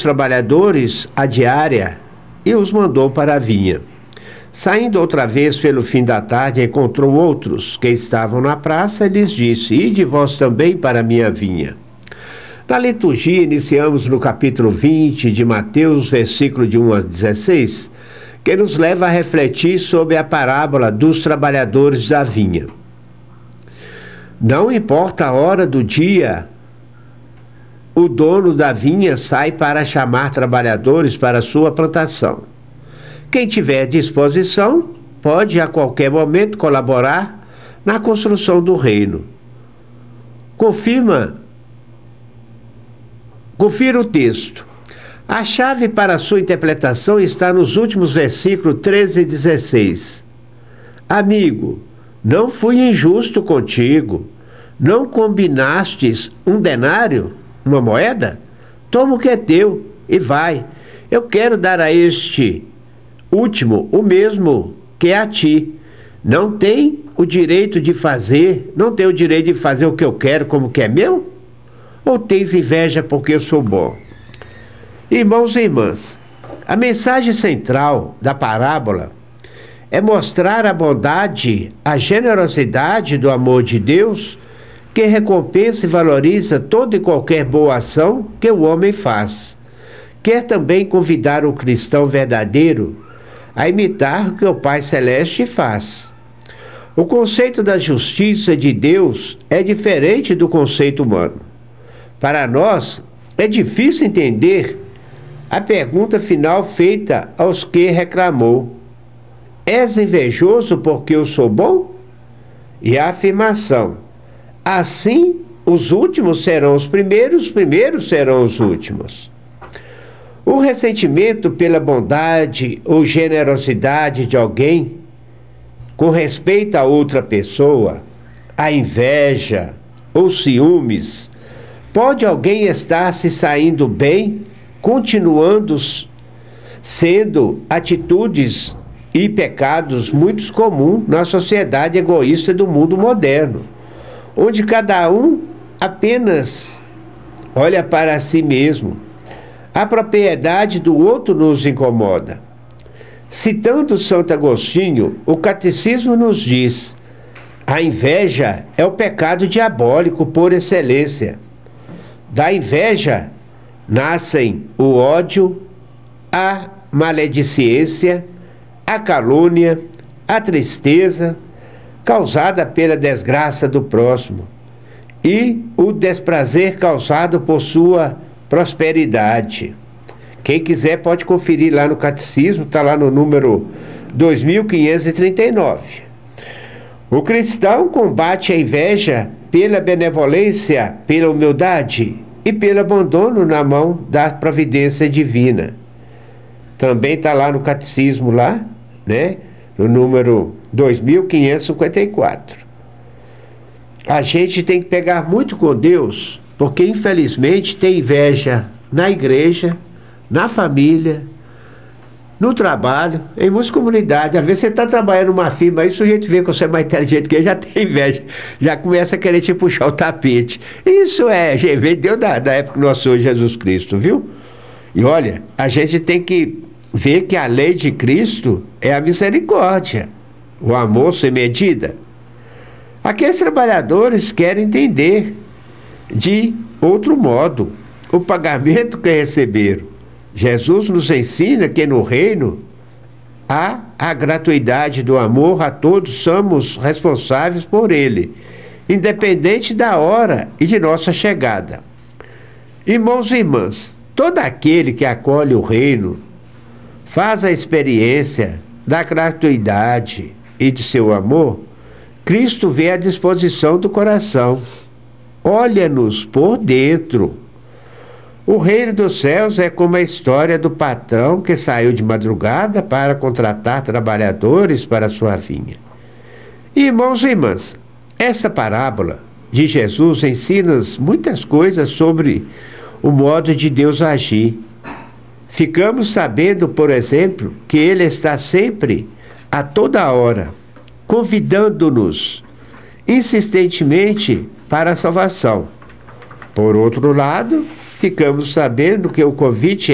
trabalhadores a diária e os mandou para a vinha. Saindo outra vez pelo fim da tarde, encontrou outros que estavam na praça e lhes disse: Ide vós também para a minha vinha. Na liturgia, iniciamos no capítulo 20 de Mateus, versículo de 1 a 16, que nos leva a refletir sobre a parábola dos trabalhadores da vinha. Não importa a hora do dia, o dono da vinha sai para chamar trabalhadores para sua plantação. Quem tiver disposição pode a qualquer momento colaborar na construção do reino. Confira o texto. A chave para a sua interpretação está nos últimos versículos 13 e 16. Amigo, não fui injusto contigo. Não combinastes um denário, uma moeda? Toma o que é teu e vai. Eu quero dar a este último o mesmo que a ti. Não tem o direito de fazer o que eu quero como que é meu? Ou tens inveja porque eu sou bom? Irmãos e irmãs, a mensagem central da parábola é mostrar a bondade, a generosidade do amor de Deus, que recompensa e valoriza toda e qualquer boa ação que o homem faz. Quer também convidar o cristão verdadeiro a imitar o que o Pai Celeste faz. O conceito da justiça de Deus é diferente do conceito humano. Para nós, é difícil entender a pergunta final feita aos que reclamou: És invejoso porque eu sou bom? E a afirmação: Assim, os últimos serão os primeiros serão os últimos. O ressentimento pela bondade ou generosidade de alguém com respeito a outra pessoa, a inveja ou ciúmes, pode alguém estar se saindo bem, continuando sendo atitudes e pecados muito comuns na sociedade egoísta do mundo moderno, onde cada um apenas olha para si mesmo. A propriedade do outro nos incomoda. Citando Santo Agostinho, o Catecismo nos diz: a inveja é o pecado diabólico por excelência. Da inveja nascem o ódio, a maledicência, a calúnia, a tristeza causada pela desgraça do próximo e o desprazer causado por sua prosperidade. Quem quiser pode conferir lá no Catecismo, está lá no número 2539. O cristão combate a inveja pela benevolência, pela humildade e pelo abandono na mão da providência divina. Também está lá no Catecismo, lá, né? No número 2554. A gente tem que pegar muito com Deus, porque infelizmente tem inveja na igreja, na família, no trabalho, em muitas comunidades. Às vezes você está trabalhando numa firma, aí o sujeito vê que você é mais inteligente que ele, já tem inveja, já começa a querer te puxar o tapete. Isso veio da época do nosso Senhor Jesus Cristo, viu? E olha, a gente tem que ver que a lei de Cristo é a misericórdia, o amor sem medida. Aqueles trabalhadores querem entender de outro modo o pagamento que receberam. Jesus nos ensina que no reino há a gratuidade do amor a todos, somos responsáveis por ele, independente da hora e de nossa chegada. Irmãos e irmãs, todo aquele que acolhe o reino faz a experiência da gratuidade e de seu amor. Cristo vê à disposição do coração. Olha-nos por dentro. O reino dos céus é como a história do patrão que saiu de madrugada para contratar trabalhadores para a sua vinha. Irmãos e irmãs, essa parábola de Jesus ensina muitas coisas sobre o modo de Deus agir. Ficamos sabendo, por exemplo, que Ele está sempre, a toda hora, convidando-nos insistentemente para a salvação. Por outro lado, ficamos sabendo que o convite